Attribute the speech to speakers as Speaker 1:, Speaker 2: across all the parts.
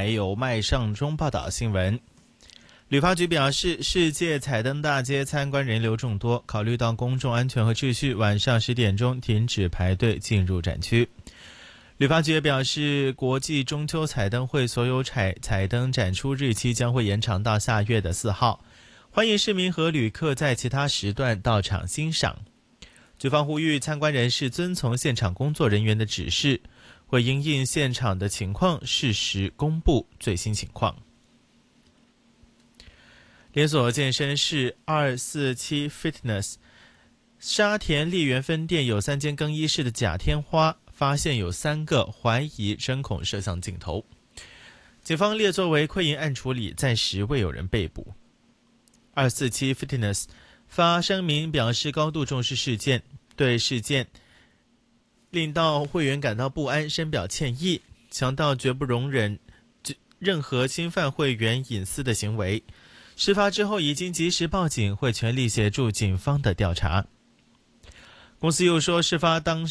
Speaker 1: 还有麦尚中报道新闻。旅发局表示，世界彩灯大街参观人流众多，考虑到公众安全和秩序，晚上10点钟停止排队进入展区。旅发局也表示，国际中秋彩灯会所有彩灯展出日期将会延长到下月的4号，欢迎市民和旅客在其他时段到场欣赏。局方呼吁参观人士遵从现场工作人员的指示，会因应现场的情况适时公布最新情况。连锁健身室247 Fitness 沙田丽园分店有3间更衣室的假天花发现有3个怀疑针孔摄像镜头，警方列作为窥淫案处理，暂时未有人被捕。247 Fitness 发声明表示高度重视事件，对事件令到会员感到不安深表歉意，强调绝不容忍任何侵犯会员隐私的行为。事发之后已经及时报警，会全力协助警方的调查。公司又说，事发当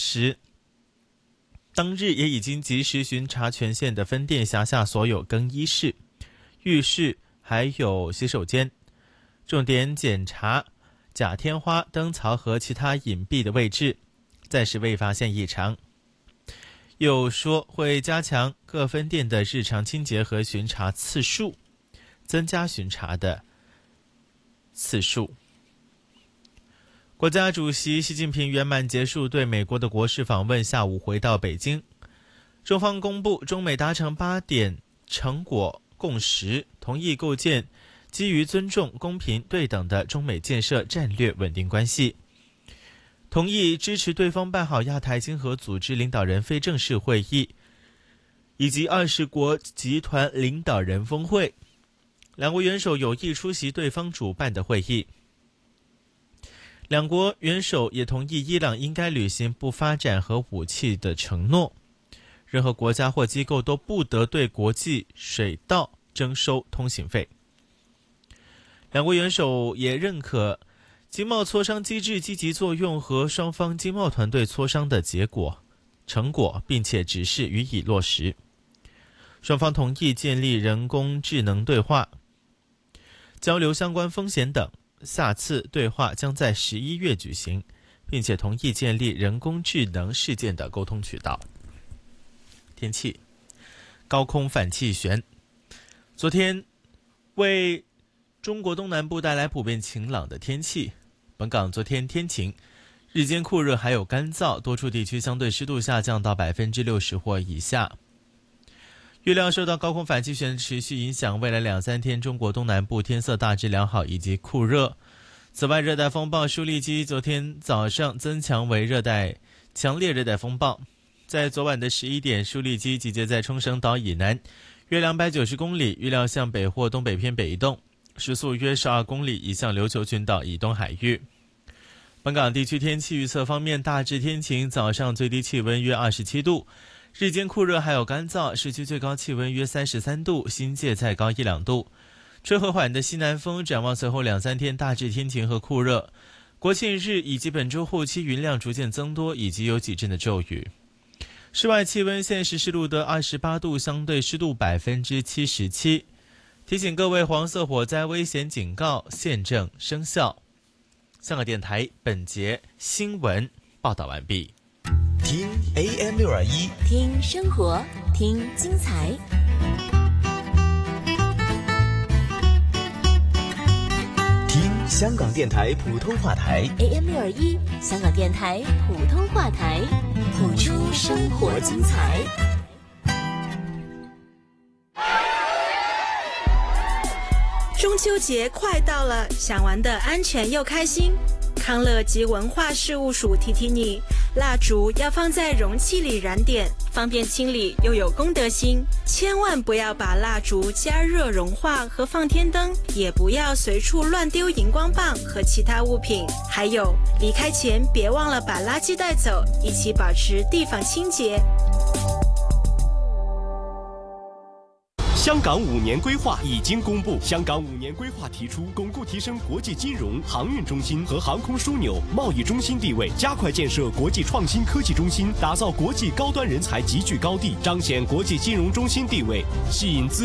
Speaker 1: 日也已经及时巡查全县的分店辖下所有更衣室、浴室还有洗手间，重点检查假天花、灯槽和其他隐蔽的位置，暂时未发现异常。又说会加强各分店的日常清洁和巡查次数，增加巡查的次数。国家主席习近平圆满结束对美国的国事访问，下午回到北京。中方公布中美达成8点成果共识，同意构建基于尊重、公平、对等的中美建设战略稳定关系，同意支持对方办好亚太经合组织领导人非正式会议以及20国集团领导人峰会。两国元首有意出席对方主办的会议。两国元首也同意伊朗应该履行不发展核武器的承诺，任何国家或机构都不得对国际水道征收通行费。两国元首也认可经贸磋商机制积极作用和双方经贸团队磋商的成果，并且指示予以落实。双方同意建立人工智能对话，交流相关风险等。下次对话将在11月举行，并且同意建立人工智能事件的沟通渠道。天气，高空反气旋昨天为中国东南部带来普遍晴朗的天气。本港昨天天晴，日间酷热还有干燥，多处地区相对湿度下降到 60% 或以下。预料受到高空反气旋持续影响，未来2-3天中国东南部天色大致良好以及酷热。此外，热带风暴舒力基昨天早上增强为强烈热带风暴，在昨晚的11点，舒力基集结在冲绳岛以南约290公里，预料向北或东北偏北移动，时速约12公里，移向琉球群岛以东海域。本港地区天气预测方面，大致天晴，早上最低气温约27度，日间酷热还有干燥，市区最高气温约33度，新界再高1-2度，吹和缓的西南风。展望随后2-3天大致天晴和酷热，国庆日以及本周后期云量逐渐增多，以及有几阵的骤雨。室外气温现时是录得28度，相对湿度77%。提醒各位，黄色火灾危险警告现正生效。香港电台本节新闻报道完毕。
Speaker 2: 听 AM621，
Speaker 3: 听生活，听精彩。
Speaker 2: 听香港电台普通话台
Speaker 3: AM621， 香港电台普通话台，谱出生活精彩。
Speaker 4: 中秋节快到了，想玩得安全又开心。康乐及文化事务署提提你，蜡烛要放在容器里燃点，方便清理又有公德心。千万不要把蜡烛加热融化和放天灯，也不要随处乱丢荧光棒和其他物品。还有，离开前别忘了把垃圾带走，一起保持地方清洁。
Speaker 5: 香港5年规划已经公布。香港5年规划提出，巩固提升国际金融、航运中心和航空枢纽、贸易中心地位，加快建设国际创新科技中心，打造国际高端人才集聚高地，彰显国际金融中心地位，吸引资